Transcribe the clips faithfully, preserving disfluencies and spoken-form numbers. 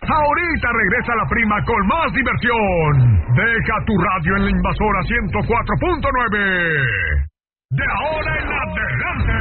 Ahorita regresa la prima con más diversión. Deja tu radio en la Invasora ciento cuatro punto nueve. De ahora en adelante.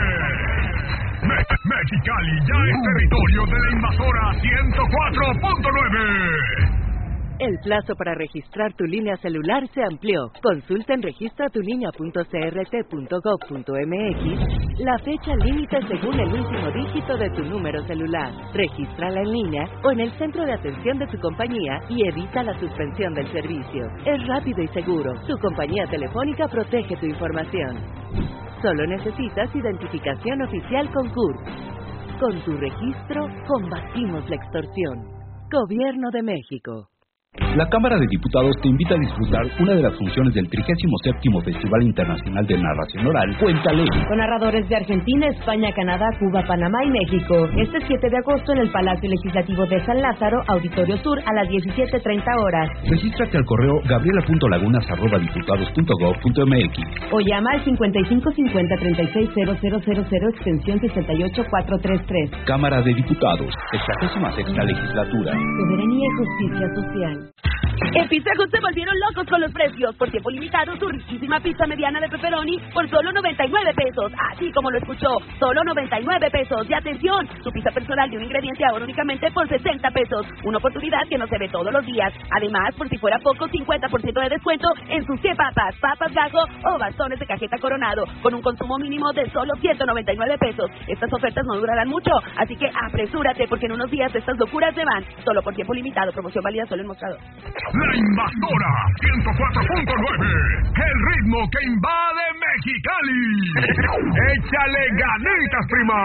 Me- Mexicali ya es territorio de la Invasora ciento cuatro punto nueve. El plazo para registrar tu línea celular se amplió. Consulta en registra tu línea punto c r t punto gov punto m x la fecha límite según el último dígito de tu número celular. Regístrala en línea o en el centro de atención de tu compañía y evita la suspensión del servicio. Es rápido y seguro. Tu compañía telefónica protege tu información. Solo necesitas identificación oficial con C U R P. Con tu registro, combatimos la extorsión. Gobierno de México. La Cámara de Diputados te invita a disfrutar una de las funciones del trigésimo séptimo Festival Internacional de Narración Oral, Cuéntale. Con narradores de Argentina, España, Canadá, Cuba, Panamá y México. Este siete de agosto en el Palacio Legislativo de San Lázaro, Auditorio Sur, a las diecisiete treinta horas. Regístrate al correo gabriela punto lagunas arroba diputados punto gov punto m x o llama al cincuenta y cinco cincuenta treinta y seis cero cero cero cero extensión sesenta y ocho cuatrocientos treinta y tres. Cámara de Diputados, sexagésima sexta Legislatura. Soberanía y justicia social. En Pizza Hut se volvieron locos con los precios. Por tiempo limitado, su riquísima pizza mediana de pepperoni por solo noventa y nueve pesos. Así como lo escuchó, solo noventa y nueve pesos. Y atención, su pizza personal de un ingrediente ahora únicamente por sesenta pesos. Una oportunidad que no se ve todos los días. Además, por si fuera poco, cincuenta por ciento de descuento en sus cien papas, papas gajo o bastones de cajeta Coronado, con un consumo mínimo de solo ciento noventa y nueve pesos. Estas ofertas no durarán mucho, así que apresúrate, porque en unos días estas locuras se van. Solo por tiempo limitado. Promoción válida solo en mostrador. La Invasora ciento cuatro punto nueve. El ritmo que invade Mexicali. Échale ganitas, prima.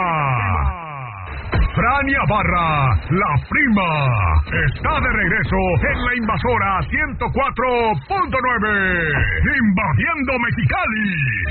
Frania Barra, la prima, está de regreso en la Invasora ciento cuatro punto nueve. Invadiendo Mexicali.